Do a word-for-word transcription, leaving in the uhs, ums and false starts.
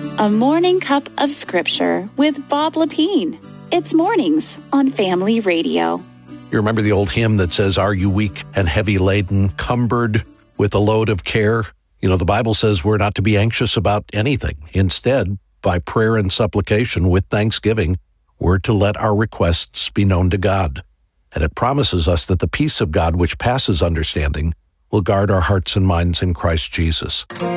A Morning Cup of Scripture with Bob Lepine. It's mornings on Family Radio. You remember the old hymn that says, "Are you weak and heavy laden, cumbered with a load of care?" You know, the Bible says we're not to be anxious about anything. Instead, by prayer and supplication with thanksgiving, we're to let our requests be known to God. And it promises us that the peace of God, which passes understanding, will guard our hearts and minds in Christ Jesus.